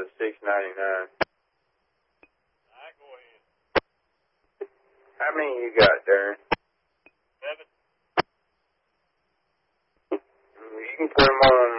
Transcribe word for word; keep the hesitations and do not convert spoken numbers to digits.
the six ninety-nine. All right, go ahead. How many you got, Darren? Seven. You can put them on